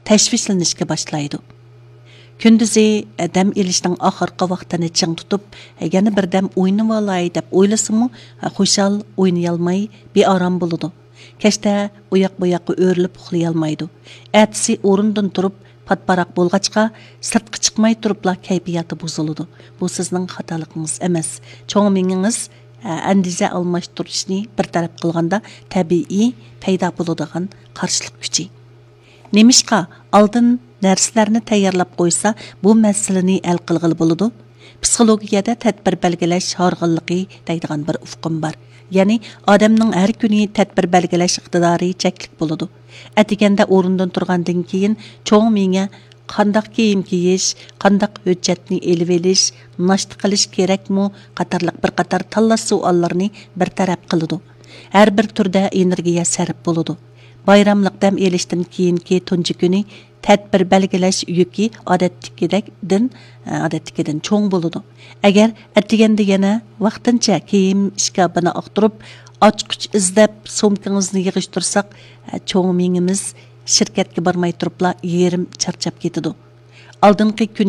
tashvishlanishga boshlaydi. Kunduzi dam elishning oxirgi vaqtini ching tutib, yana bir dam o'ynab olay deb o'ylasimi, xushal o'ynay olmay beorom bo'ladi. Kechda uyoq-buyoqqa o'rilib uxlay olmaydi. Ertasi o'rindan turib, patparaq bo'lg'achqa sirtqa chiqmay turibla kayfiyati buziladi. Bu sizning xatoligingiz emas. Cho'ng mingingiz andisha almashtirishni bir taraf qilganda tabiiy paydo bo'ladigan qarshilik kuchi. Nemishqa oldin darslarni tayyorlab qo'ysa, bu masalani hal qilg'ili bo'ladi. Psixologiyada tadbir belgilash horg'inligi deydigan bir ufqim bor. Ya'ni odamning har kuni tadbir belgilash iqtidori cheklik bo'ladi. Atiganda o'rindan turgandan keyin cho'ng menga qandaq kiyim kiyish, qandaq hujjatni elib olish, nashta qilish kerakmi qatorliq bir qator tanlash savollarni bir taraf qiladi. Har bir turda energiya sarf bo'ladi. Bayramlik dam elishdan keyingi tunji kuni tadbir belgilash yuki odatdagidan cho'ng bo'ladi. Agar atiganda yana vaqtincha kiyim shkabini oqtirib, ochqich izlab sumkangizni yig'ishtirsak, cho'ng mingimiz shirkatga bormay turibla yerim charchab ketadi. Oldingi kuni